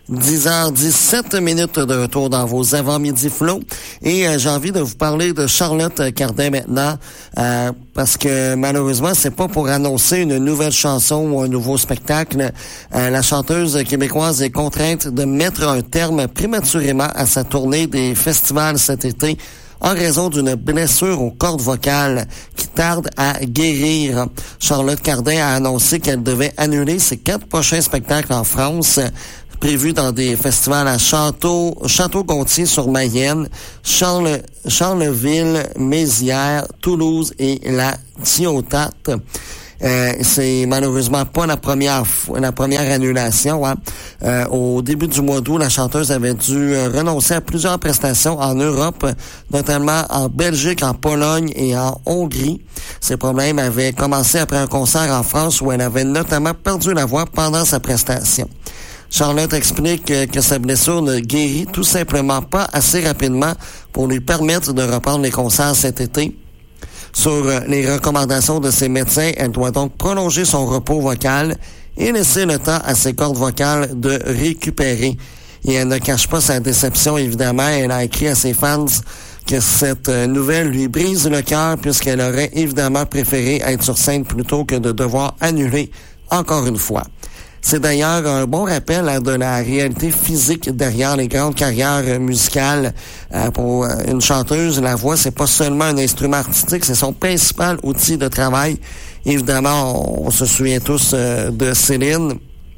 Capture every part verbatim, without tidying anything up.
dix heures dix-sept minutes de retour dans vos avant-midi flots. Et euh, j'ai envie de vous parler de Charlotte Cardin maintenant, euh, parce que malheureusement, c'est pas pour annoncer une nouvelle chanson ou un nouveau spectacle. Euh, la chanteuse québécoise est contrainte de mettre un terme prématurément à sa tournée des festivals cet été en raison d'une blessure aux cordes vocales qui tarde à guérir. Charlotte Cardin a annoncé qu'elle devait annuler ses quatre prochains spectacles en France, prévus dans des festivals à Château, Château-Gontier-sur-Mayenne, Charles, Charleville, Mézières, Toulouse et la Tiotat. Euh, c'est malheureusement pas la première la première annulation. Hein. Euh, au début du mois d'août, la chanteuse avait dû euh, renoncer à plusieurs prestations en Europe, notamment en Belgique, en Pologne et en Hongrie. Ces problèmes avaient commencé après un concert en France où elle avait notamment perdu la voix pendant sa prestation. Charlotte explique que, que sa blessure ne guérit tout simplement pas assez rapidement pour lui permettre de reprendre les concerts cet été. Sur les recommandations de ses médecins, elle doit donc prolonger son repos vocal et laisser le temps à ses cordes vocales de récupérer. Et elle ne cache pas sa déception, évidemment. Elle a écrit à ses fans que cette nouvelle lui brise le cœur puisqu'elle aurait évidemment préféré être sur scène plutôt que de devoir annuler encore une fois. C'est d'ailleurs un bon rappel hein, de la réalité physique derrière les grandes carrières euh, musicales. Euh, pour euh, une chanteuse, la voix, c'est pas seulement un instrument artistique, c'est son principal outil de travail. Évidemment, on, on se souvient tous euh, de Céline.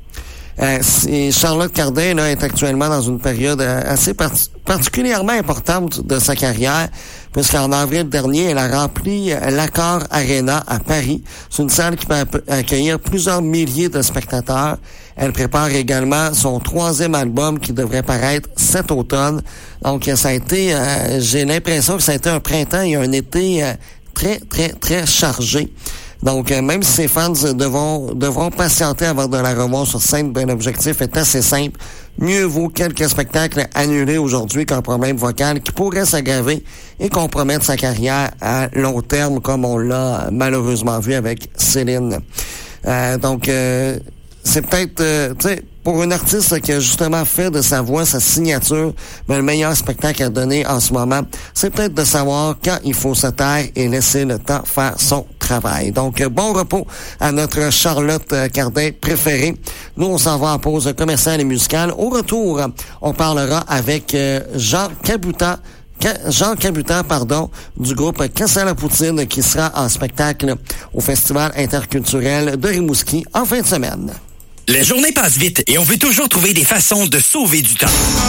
Euh, Charlotte Cardin là, est actuellement dans une période euh, assez part- particulièrement importante de sa carrière, puisqu'en avril dernier, elle a rempli euh, l'Accor Arena à Paris. C'est une salle qui peut accueillir plusieurs milliers de spectateurs. Elle prépare également son troisième album qui devrait paraître cet automne. Donc, ça a été, euh, j'ai l'impression que ça a été un printemps et un été euh, très, très, très chargé. Donc, euh, même si ses fans devront, devront patienter avant de la revoir sur scène, ben, l'objectif est assez simple. Mieux vaut quelques spectacles annulés aujourd'hui qu'un problème vocal qui pourrait s'aggraver et compromettre sa carrière à long terme, comme on l'a malheureusement vu avec Céline. Euh, donc, euh, c'est peut-être, euh, tu sais, pour une artiste qui a justement fait de sa voix sa signature, ben, le meilleur spectacle à donner en ce moment, c'est peut-être de savoir quand il faut se taire et laisser le temps faire son travail. Donc, bon repos à notre Charlotte Cardin préférée. Nous, on s'en va en pause commerciale et musicale. Au retour, on parlera avec Jean Cabutan, Jean Cabutan, pardon, du groupe Casse à la Poutine qui sera en spectacle au Festival interculturel de Rimouski en fin de semaine. Les journées passent vite et on veut toujours trouver des façons de sauver du temps.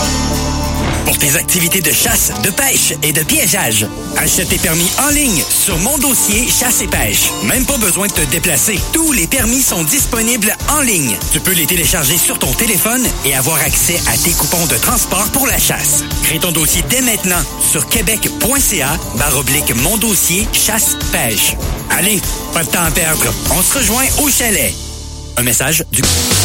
Pour tes activités de chasse, de pêche et de piégeage, achète tes permis en ligne sur Mon Dossier Chasse et Pêche. Même pas besoin de te déplacer. Tous les permis sont disponibles en ligne. Tu peux les télécharger sur ton téléphone et avoir accès à tes coupons de transport pour la chasse. Crée ton dossier dès maintenant sur québec.ca barre oblique Mon Dossier Chasse Pêche. Allez, pas de temps à perdre. On se rejoint au chalet. Un message du